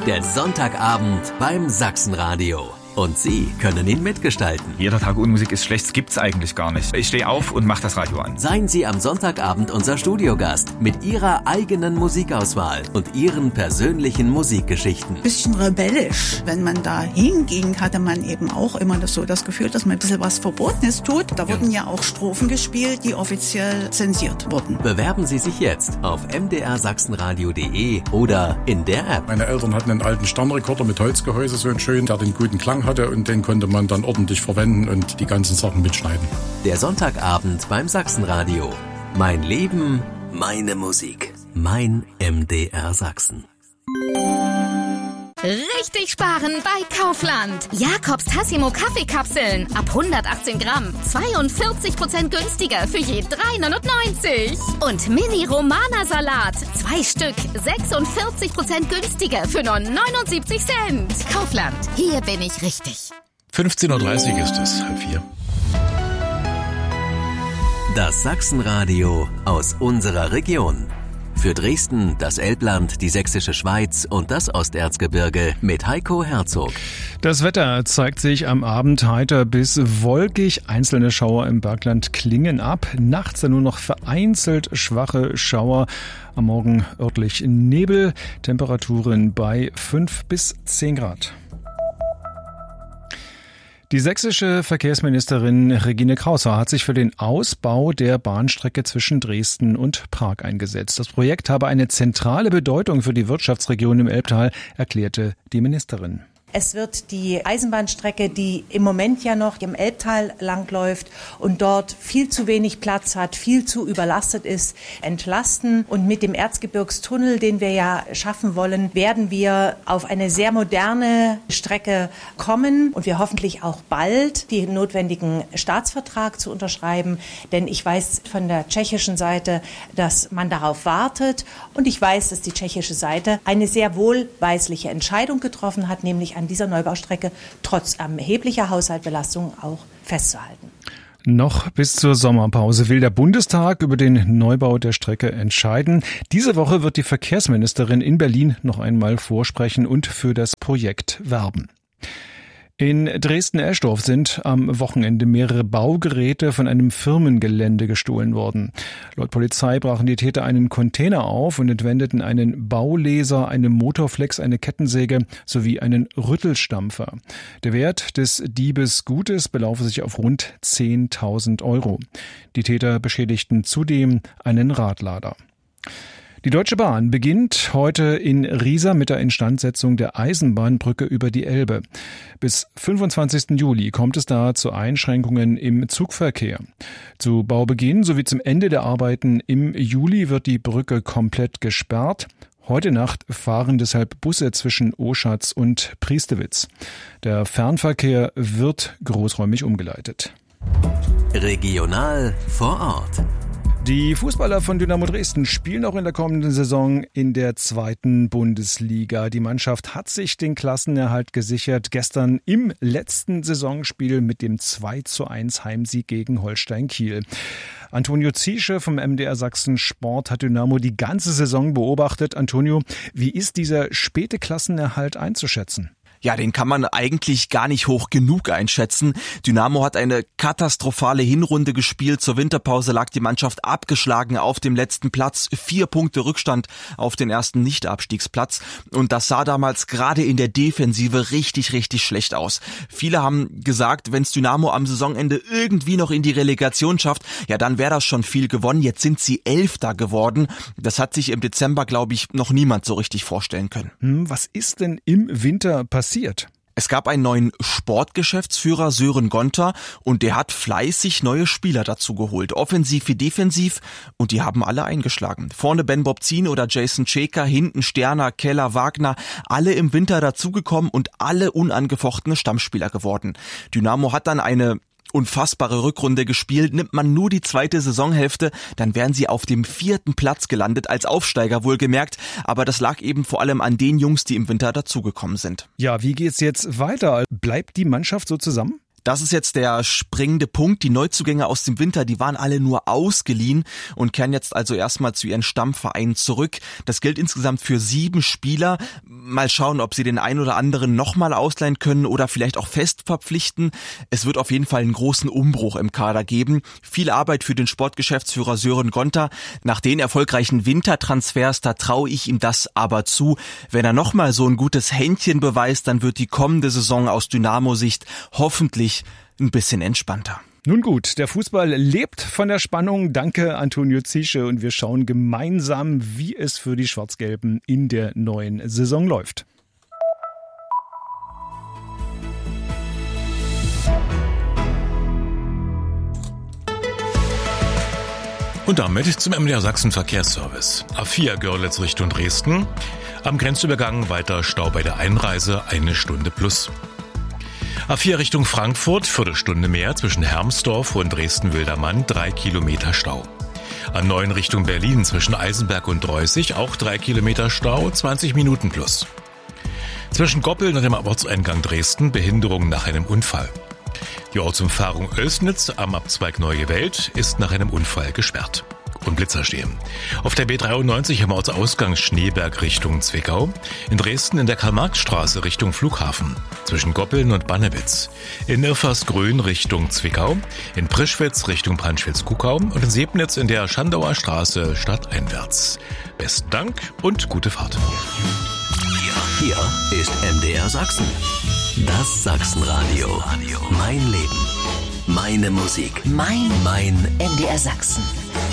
Der Sonntagabend beim Sachsenradio. Und Sie können ihn mitgestalten. Jeder Tag ohne Musik ist schlecht, das gibt's eigentlich gar nicht. Ich stehe auf und mache das Radio an. Seien Sie am Sonntagabend unser Studiogast mit Ihrer eigenen Musikauswahl und Ihren persönlichen Musikgeschichten. Bisschen rebellisch. Wenn man da hinging, hatte man eben auch immer das Gefühl, dass man ein bisschen was Verbotenes tut. Da wurden ja auch Strophen gespielt, die offiziell zensiert wurden. Bewerben Sie sich jetzt auf mdrsachsenradio.de oder in der App. Meine Eltern hatten einen alten Sternrekorder mit Holzgehäuse, so einen schönen, der den guten Klang hatte, und den konnte man dann ordentlich verwenden und die ganzen Sachen mitschneiden. Der Sonntagabend beim Sachsenradio. Mein Leben, meine Musik. Mein MDR Sachsen. Richtig sparen bei Kaufland. Jakobs Tassimo Kaffeekapseln ab 118 Gramm. 42% günstiger für je 3,99. Und Mini Romana Salat. 2 Stück. 46% günstiger für nur 79 Cent. Kaufland. Hier bin ich richtig. 15.30 Uhr ist es, 3:30. Das Sachsenradio aus unserer Region. Für Dresden, das Elbland, die Sächsische Schweiz und das Osterzgebirge mit Heiko Herzog. Das Wetter zeigt sich am Abend heiter bis wolkig. Einzelne Schauer im Bergland klingen ab. Nachts dann nur noch vereinzelt schwache Schauer. Am Morgen örtlich Nebel. Temperaturen bei 5 bis 10 Grad. Die sächsische Verkehrsministerin Regine Kraushaar hat sich für den Ausbau der Bahnstrecke zwischen Dresden und Prag eingesetzt. Das Projekt habe eine zentrale Bedeutung für die Wirtschaftsregion im Elbtal, erklärte die Ministerin. Es wird die Eisenbahnstrecke, die im Moment ja noch im Elbtal langläuft und dort viel zu wenig Platz hat, viel zu überlastet ist, entlasten. Und mit dem Erzgebirgstunnel, den wir ja schaffen wollen, werden wir auf eine sehr moderne Strecke kommen und wir hoffentlich auch bald den notwendigen Staatsvertrag zu unterschreiben. Denn ich weiß von der tschechischen Seite, dass man darauf wartet. Und ich weiß, dass die tschechische Seite eine sehr wohlweisliche Entscheidung getroffen hat, nämlich an dieser Neubaustrecke trotz erheblicher Haushaltsbelastung auch festzuhalten. Noch bis zur Sommerpause will der Bundestag über den Neubau der Strecke entscheiden. Diese Woche wird die Verkehrsministerin in Berlin noch einmal vorsprechen und für das Projekt werben. In Dresden-Eschdorf sind am Wochenende mehrere Baugeräte von einem Firmengelände gestohlen worden. Laut Polizei brachen die Täter einen Container auf und entwendeten einen Bauleser, eine Motorflex, eine Kettensäge sowie einen Rüttelstampfer. Der Wert des Diebesgutes belaufe sich auf rund 10.000 Euro. Die Täter beschädigten zudem einen Radlader. Die Deutsche Bahn beginnt heute in Riesa mit der Instandsetzung der Eisenbahnbrücke über die Elbe. Bis 25. Juli kommt es da zu Einschränkungen im Zugverkehr. Zu Baubeginn sowie zum Ende der Arbeiten im Juli wird die Brücke komplett gesperrt. Heute Nacht fahren deshalb Busse zwischen Oschatz und Priestewitz. Der Fernverkehr wird großräumig umgeleitet. Regional vor Ort. Die Fußballer von Dynamo Dresden spielen auch in der kommenden Saison in der 2. Bundesliga. Die Mannschaft hat sich den Klassenerhalt gesichert. Gestern im letzten Saisonspiel mit dem 2:1 Heimsieg gegen Holstein Kiel. Antonio Ziesche vom MDR Sachsen Sport hat Dynamo die ganze Saison beobachtet. Antonio, wie ist dieser späte Klassenerhalt einzuschätzen? Ja, den kann man eigentlich gar nicht hoch genug einschätzen. Dynamo hat eine katastrophale Hinrunde gespielt. Zur Winterpause lag die Mannschaft abgeschlagen auf dem letzten Platz. 4 Punkte Rückstand auf den ersten Nicht-Abstiegsplatz. Und das sah damals gerade in der Defensive richtig, richtig schlecht aus. Viele haben gesagt, wenn's Dynamo am Saisonende irgendwie noch in die Relegation schafft, ja, dann wäre das schon viel gewonnen. Jetzt sind sie 11. geworden. Das hat sich im Dezember, glaube ich, noch niemand so richtig vorstellen können. Was ist denn im Winter passiert? Es gab einen neuen Sportgeschäftsführer, Sören Gonter, und der hat fleißig neue Spieler dazu geholt, offensiv wie defensiv, und die haben alle eingeschlagen. Vorne Ben Bobzin oder Jason Checker, hinten Sterner, Keller, Wagner, alle im Winter dazugekommen und alle unangefochtene Stammspieler geworden. Dynamo hat dann eine unfassbare Rückrunde gespielt. Nimmt man nur die 2. Saisonhälfte, dann wären sie auf dem 4. Platz gelandet, als Aufsteiger wohlgemerkt. Aber das lag eben vor allem an den Jungs, die im Winter dazugekommen sind. Ja, wie geht's jetzt weiter? Bleibt die Mannschaft so zusammen? Das ist jetzt der springende Punkt. Die Neuzugänge aus dem Winter, die waren alle nur ausgeliehen und kehren jetzt also erstmal zu ihren Stammvereinen zurück. Das gilt insgesamt für 7 Spieler. mal schauen, ob sie den einen oder anderen nochmal ausleihen können oder vielleicht auch fest verpflichten. Es wird auf jeden Fall einen großen Umbruch im Kader geben. Viel Arbeit für den Sportgeschäftsführer Sören Gonter. Nach den erfolgreichen Wintertransfers, da traue ich ihm das aber zu. Wenn er nochmal so ein gutes Händchen beweist, dann wird die kommende Saison aus Dynamo-Sicht hoffentlich ein bisschen entspannter. Nun gut, der Fußball lebt von der Spannung. Danke, Antonio Ziesche. Und wir schauen gemeinsam, wie es für die Schwarz-Gelben in der neuen Saison läuft. Und damit zum MDR Sachsen Verkehrsservice. A4 Görlitz Richtung Dresden. Am Grenzübergang weiter Stau bei der Einreise, 1 Stunde plus. A4 Richtung Frankfurt, Viertelstunde mehr zwischen Hermsdorf und Dresden-Wildermann, 3 Kilometer Stau. A9 Richtung Berlin zwischen Eisenberg und Dreußig, auch 3 Kilometer Stau, 20 Minuten plus. Zwischen Goppeln und dem Ortseingang Dresden, Behinderung nach einem Unfall. Die Ortsumfahrung Oelsnitz am Abzweig Neue Welt ist nach einem Unfall gesperrt. Und Blitzer stehen. Auf der B93 am Ortsausgang Schneeberg Richtung Zwickau. In Dresden in der Karl-Marx-Straße Richtung Flughafen. Zwischen Goppeln und Bannewitz. In Irfersgrün Richtung Zwickau. In Prischwitz Richtung Panschwitz-Kuckau. Und in Sebnitz in der Schandauer Straße stadteinwärts. Besten Dank und gute Fahrt. Hier ist MDR Sachsen. Das Sachsenradio. Mein Leben. Meine Musik. Mein MDR Sachsen.